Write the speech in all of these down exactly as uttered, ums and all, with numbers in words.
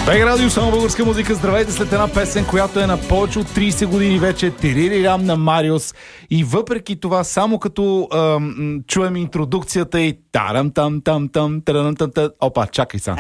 Бег радио, само българска музика. Здравейте след една песен, която е на повече от трийсет години вече. Тиририрам на Мариус. И въпреки това, само като ам, чуем интродукцията и тарам там там там тарам там там. Опа, чакай сега.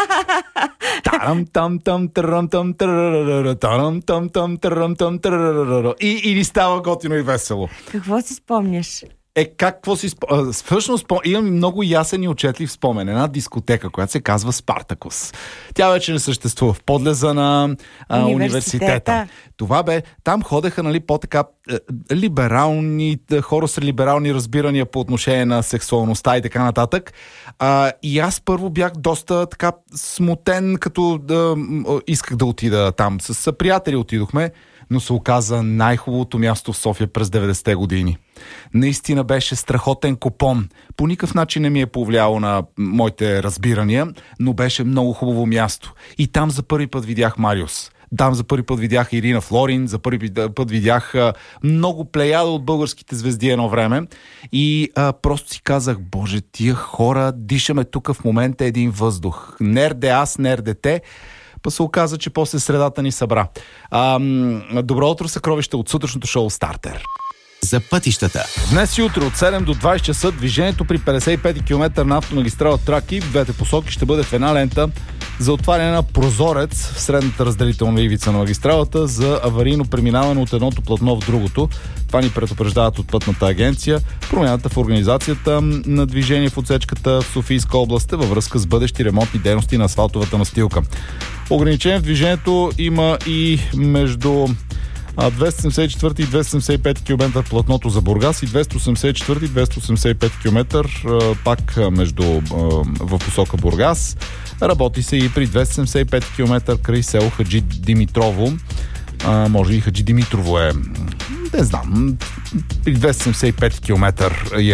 Тарам там там тарам там тарам там там тарам там тарам. И и ни става готино и весело. Какво си спомняш? Е, какво си спомням? Всъщност имам много ясен и отчетлив спомен. Една дискотека, която се казва Спартакус. Тя вече не съществува в подлеза на а, университета. университета. Това бе, там ходеха, нали, по-така е, либерални, хора с либерални разбирания по отношение на сексуалността и така нататък. А, и аз първо бях доста така смутен, като да, исках да отида там. С, с приятели отидохме, но се оказа най-хубавото място в София през деветдесетте години. Наистина беше страхотен купон. По никакъв начин не ми е повлияло на моите разбирания, но беше много хубаво място. И там за първи път видях Мариус. Там за първи път видях Ирина Флорин, за първи път видях а, много плеяда от българските звезди едно време. И а, просто си казах, боже, тия хора, дишаме тук в момента един въздух. Нерде аз, нерде те. Па се оказа, че после средата ни събра. А, добро утро, съкровище от сутрешното шоу Стартер. За пътищата. Днес и утре от седем до двайсет часа движението при петдесет и пети километър на автомагистрала Тракий в двете посоки ще бъде в една лента за отваряне на прозорец в средната разделителна ивица на магистралата за аварийно преминаване от едното платно в другото. Това ни предупреждават от Пътната агенция. Промяната в организацията на движение в отсечката в Софийска област е във връзка с бъдещи ремонтни дейности на асфалтовата настилка. Ограничение в движението има и между двеста седемдесет и четвърти и двеста седемдесет и пети километър платното за Бургас и двеста осемдесет и четвърти и двеста осемдесет и пети километър пак между в посока Бургас. Работи се и при двеста седемдесет и пети километър край село Хаджи Димитрово. А, може и Хаджи Димитрово е. Не знам. При двеста седемдесет и пети километър е